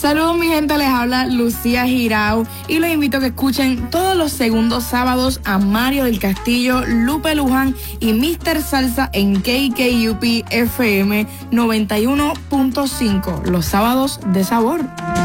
Saludos mi gente, les habla Lucía Girao y los invito a que escuchen todos los segundos sábados a Mario del Castillo, Lupe Luján y Mr. Salsa en KKUP FM 91.5, los sábados de sabor.